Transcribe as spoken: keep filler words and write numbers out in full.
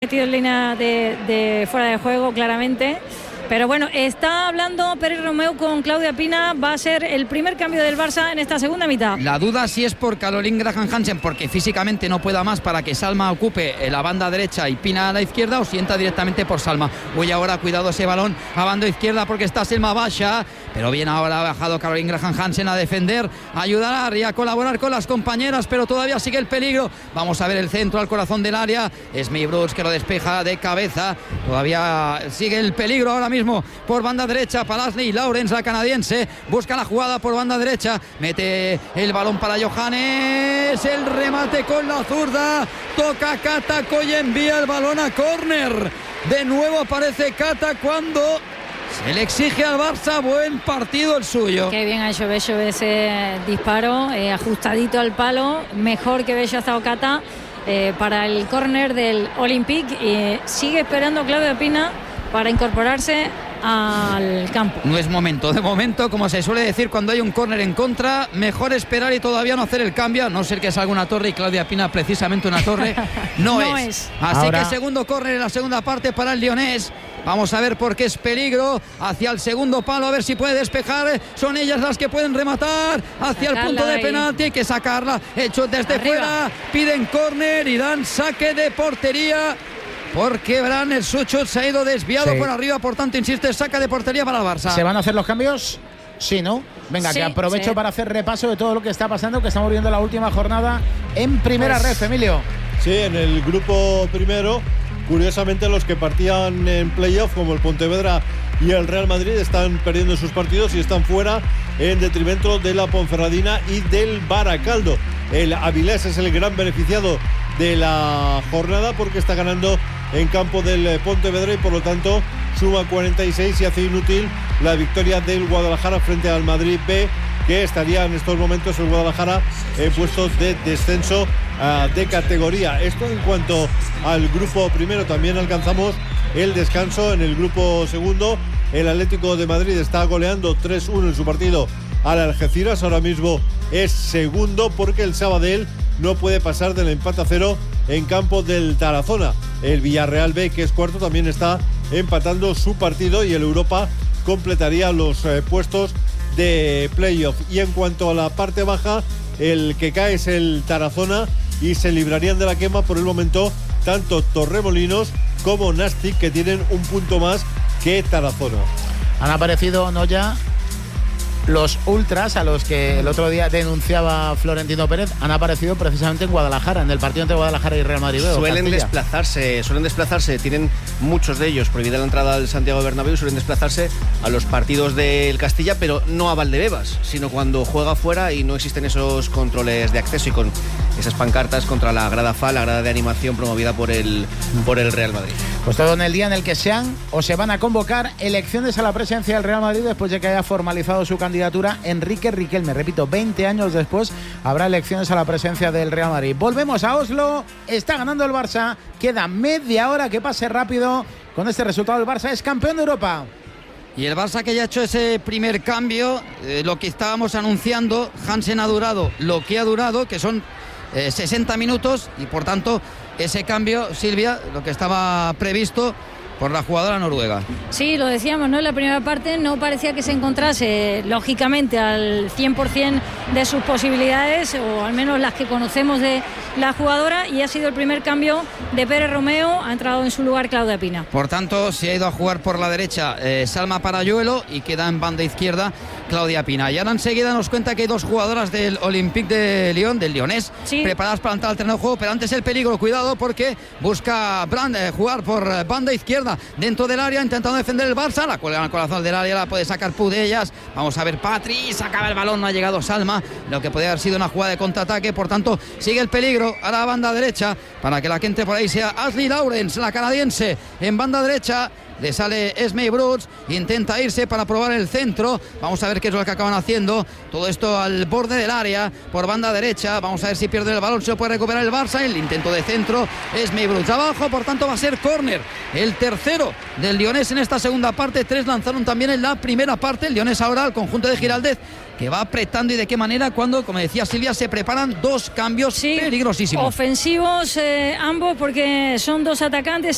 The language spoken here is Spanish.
metido en línea de, de fuera de juego claramente. Pero bueno, está hablando Pere Romeu con Claudia Pina. Va a ser el primer cambio del Barça en esta segunda mitad. La duda si es por Caroline Graham Hansen, porque físicamente no pueda más para que Salma ocupe la banda derecha y Pina a la izquierda, o si entra directamente por Salma. Uy, ahora cuidado ese balón a banda izquierda porque está Selma Basha. Pero bien, ahora ha bajado Caroline Graham Hansen a defender, a ayudar y a colaborar con las compañeras, pero todavía sigue el peligro. Vamos a ver el centro al corazón del área. Smith Brooks que lo despeja de cabeza. Todavía sigue el peligro ahora mismo por banda derecha para Ashley Lawrence, la canadiense. Busca la jugada por banda derecha. Mete el balón para Johannes. El remate con la zurda. Toca Kata y envía el balón a córner. De nuevo aparece Kata cuando se le exige al Barça. Buen partido el suyo. Qué bien ha hecho Bello ese disparo, eh, ajustadito al palo. Mejor que Bello ha estado Kata eh, para el córner del Olympique. Y sigue esperando Claudia Pina para incorporarse al campo. No es momento, de momento, como se suele decir cuando hay un córner en contra, mejor esperar y todavía no hacer el cambio, a no ser que salga una torre, y Claudia Pina precisamente una torre no, no es. es así Ahora... que segundo córner en la segunda parte para el Lyonés. Vamos a ver por qué es peligro hacia el segundo palo, a ver si puede despejar. Son ellas las que pueden rematar hacia sacarla el punto de ahí. Penalti, hay que sacarla, hecho desde Arriba. Fuera, piden córner y dan saque de portería, porque Bran el Suchot se ha ido desviado sí. por arriba, por tanto insiste, saca de portería para el Barça. ¿Se van a hacer los cambios? Sí, ¿no? Venga, sí, que aprovecho sí. para hacer repaso de todo lo que está pasando, que estamos viendo la última jornada en primera pues... red, Emilio. Sí, en el grupo primero, curiosamente los que partían en playoff, como el Pontevedra y el Real Madrid, están perdiendo sus partidos y están fuera en detrimento de la Ponferradina y del Baracaldo. El Avilés es el gran beneficiado de la jornada porque está ganando en campo del Pontevedra y por lo tanto suma cuarenta y seis y hace inútil la victoria del Guadalajara frente al Madrid B, que estaría en estos momentos el Guadalajara en puestos de descenso uh, de categoría. Esto en cuanto al grupo primero. También alcanzamos el descanso en el grupo segundo. El Atlético de Madrid está goleando tres uno en su partido al Algeciras. Ahora mismo es segundo porque el Sabadell no puede pasar del empate a cero en campo del Tarazona. El Villarreal B, que es cuarto, también está empatando su partido y el Europa completaría los eh, puestos de playoff. Y en cuanto a la parte baja, el que cae es el Tarazona y se librarían de la quema por el momento tanto Torremolinos como Nastic, que tienen un punto más que Tarazona. Han aparecido, ¿no, ya? Los ultras a los que el otro día denunciaba Florentino Pérez han aparecido precisamente en Guadalajara, en el partido entre Guadalajara y Real Madrid. Suelen Castilla. desplazarse, suelen desplazarse, tienen muchos de ellos prohibida la entrada al Santiago Bernabéu, suelen desplazarse a los partidos del Castilla, pero no a Valdebebas, sino cuando juega fuera y no existen esos controles de acceso y con esas pancartas contra la grada F A, la grada de animación promovida por el, por el Real Madrid. Pues todo en el día en el que sean o se van a convocar elecciones a la presidencia del Real Madrid después de que haya formalizado su candidatura Enrique Riquelme. Repito, veinte años después habrá elecciones a la presidencia del Real Madrid. Volvemos a Oslo, está ganando el Barça, queda media hora, que pase rápido. Con este resultado el Barça es campeón de Europa. Y el Barça, que ya ha hecho ese primer cambio, eh, lo que estábamos anunciando, Hansen ha durado lo que ha durado, que son eh, sesenta minutos, y por tanto ese cambio, Silvia, lo que estaba previsto por la jugadora noruega. Sí, lo decíamos, ¿no? En la primera parte no parecía que se encontrase, lógicamente, al cien por ciento de sus posibilidades, o al menos las que conocemos de la jugadora, y ha sido el primer cambio de Pere Romeu. Ha entrado en su lugar Claudia Pina. Por tanto, se ha ido a jugar por la derecha eh, Salma Parayuelo, y queda en banda izquierda Claudia Pina. Y ahora enseguida nos cuenta que hay dos jugadoras del Olympique de Lyon, del Lyonés, sí, preparadas para entrar al terreno de juego, pero antes el peligro, cuidado, porque busca Brand eh, jugar por eh, banda izquierda dentro del área, intentando defender el Barça, la cuelga al corazón del área, la puede sacar Pudellas. Vamos a ver, Patri, sacaba el balón, no ha llegado Salma, lo que podría haber sido una jugada de contraataque. Por tanto, sigue el peligro a la banda derecha, para que la que entre por ahí sea Ashley Lawrence, la canadiense, en banda derecha. Le sale Esme Brooks, intenta irse para probar el centro. Vamos a ver qué es lo que acaban haciendo. Todo esto al borde del área, por banda derecha. Vamos a ver si pierde el balón, se lo puede recuperar el Barça. El intento de centro, Esme Brooks abajo, por tanto va a ser córner. El tercero del Lyonés en esta segunda parte. Tres lanzaron también en la primera parte. El Lyonés ahora, al conjunto de Giraldez, que va apretando, y de qué manera, cuando, como decía Silvia, se preparan dos cambios sí, peligrosísimos. Ofensivos eh, ambos, porque son dos atacantes.